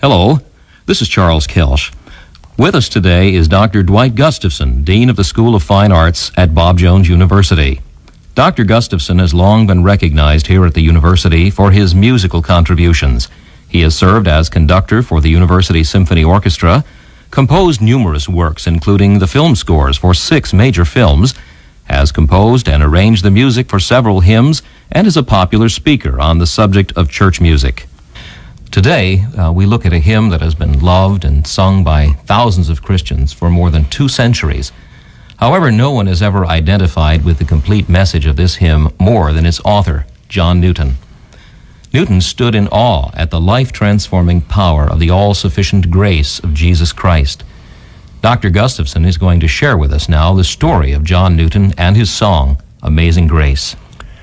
Hello, this is Charles Kelsch. With us today is Dr. Dwight Gustafson, Dean of the School of Fine Arts at Bob Jones University. Dr. Gustafson has long been recognized here at the university for his musical contributions. He has served as conductor for the University Symphony Orchestra, composed numerous works, including the film scores for 6 major films, has composed and arranged the music for several hymns, and is a popular speaker on the subject of church music. Today, we look at a hymn that has been loved and sung by thousands of Christians for more than 2 centuries. However, no one has ever identified with the complete message of this hymn more than its author, John Newton. Newton stood in awe at the life-transforming power of the all-sufficient grace of Jesus Christ. Dr. Gustafson is going to share with us now the story of John Newton and his song, Amazing Grace.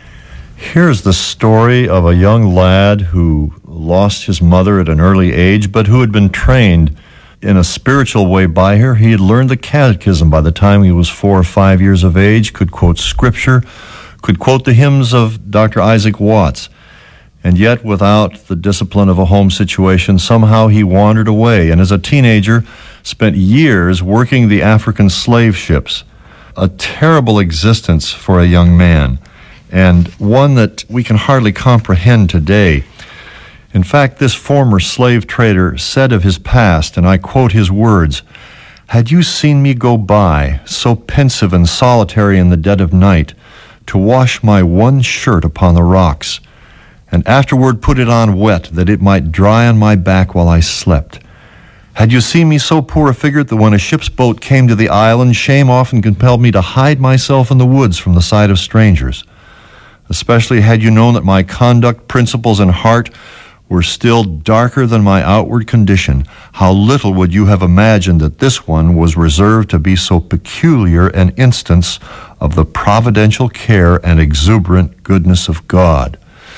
Here's the story of a young lad who lost his mother at an early age, but who had been trained in a spiritual way by her. He had learned the catechism by the time he was 4 or 5 years of age, could quote scripture, could quote the hymns of Dr. Isaac Watts. And yet, without the discipline of a home situation, somehow he wandered away, and as a teenager, spent years working the African slave ships. A terrible existence for a young man, and one that we can hardly comprehend today. In fact, this former slave trader said of his past, and I quote his words, "Had you seen me go by, so pensive and solitary in the dead of night, to wash my one shirt upon the rocks, and afterward put it on wet, that it might dry on my back while I slept. Had you seen me so poor a figure that when a ship's boat came to the island, shame often compelled me to hide myself in the woods from the sight of strangers. Especially had you known that my conduct, principles, and heart were still darker than my outward condition, how little would you have imagined that this one was reserved to be so peculiar an instance of the providential care and exuberant goodness of God."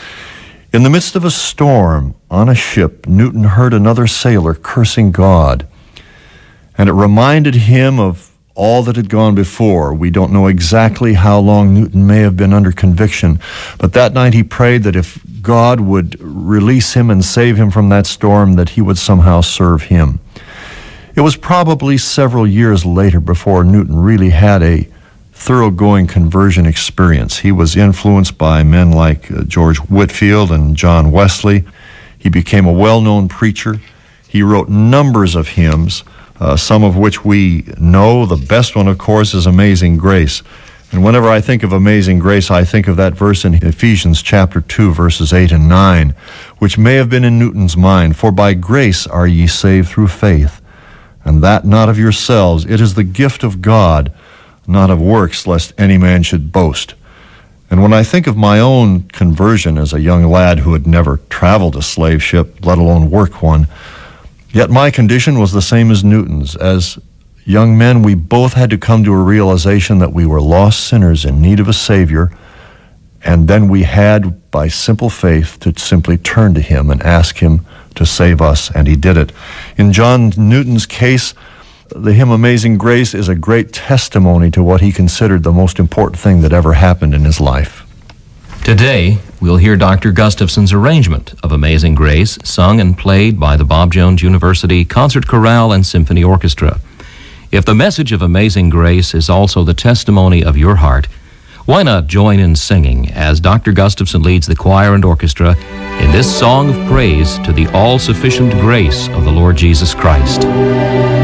In the midst of a storm on a ship, Newton heard another sailor cursing God, and it reminded him of all that had gone before. We don't know exactly how long Newton may have been under conviction, but that night he prayed that if God would release him and save him from that storm, that he would somehow serve him. It was probably several years later before Newton really had a thoroughgoing conversion experience. He was influenced by men like George Whitefield and John Wesley. He became a well-known preacher. He wrote numbers of hymns, some of which we know. The best one, of course, is Amazing Grace. And whenever I think of Amazing Grace, I think of that verse in Ephesians chapter 2, verses 8 and 9, which may have been in Newton's mind. "For by grace are ye saved through faith, and that not of yourselves. It is the gift of God, not of works, lest any man should boast." And when I think of my own conversion as a young lad who had never traveled a slave ship, let alone work one, yet my condition was the same as Newton's. As young men, we both had to come to a realization that we were lost sinners in need of a Savior, and then we had, by simple faith, to simply turn to Him and ask Him to save us, and He did it. In John Newton's case, the hymn Amazing Grace is a great testimony to what he considered the most important thing that ever happened in his life. Today, we'll hear Dr. Gustafson's arrangement of Amazing Grace, sung and played by the Bob Jones University Concert Chorale and Symphony Orchestra. If the message of Amazing Grace is also the testimony of your heart, why not join in singing as Dr. Gustafson leads the choir and orchestra in this song of praise to the all-sufficient grace of the Lord Jesus Christ.